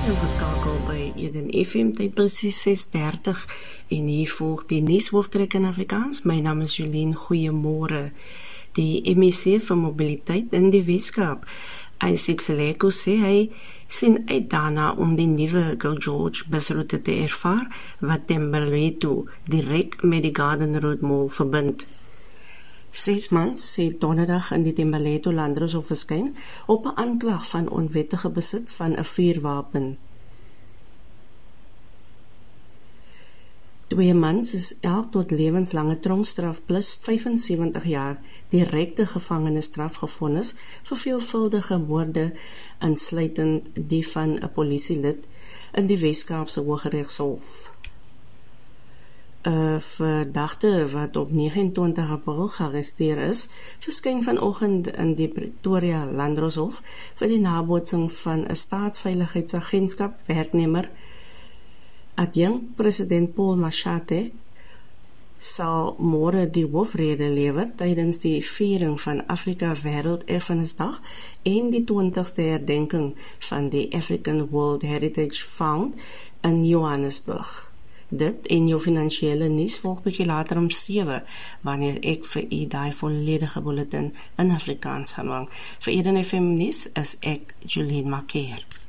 Ingeskakel by Eden FM, tyd presies 6:30 en hier volg die nuushoofdtrek in Afrikaans. My naam is Jolien, goeiemôre. Die MEC vir mobiliteit in die Weskaap, Isaac Seleko, sê hy sien uit daarna om die nuwe Girl George busroute te ervaar wat Tembeletu direk met die Garden Road Mall verbind. 6 mans het donderdag in die Tembeletu Landroshof verskyn op 'n aanklag van onwettige besit van 'n vuurwapen. 2 mans is elk tot lewenslange tronkstraf plus 75 jaar direkte gevangenisstraf gevonnis vir veelvuldige moorde, insluitend die van 'n polisielid in die Weskaapse Hooggeregshof. 'n verdagte wat op 29 April gearresteer is, verskyn vanoggend in die Pretoria Landroshof vir die nabootsing van 'n staatsveiligheidsagentskap werknemer. Adjunkt president Paul Mashate sal môre die hoofrede lewer tydens die viering van Afrika Wêrelderfenisdag en die 20ste herdenking van die African World Heritage Fund in Johannesburg. Dit en jou finansiële nuus volg bietjie later om 7, wanneer ek vir u daai volledige bulletin in Afrikaans gaan hang. Vir Eden FM nuus is ek Jolien Makeer.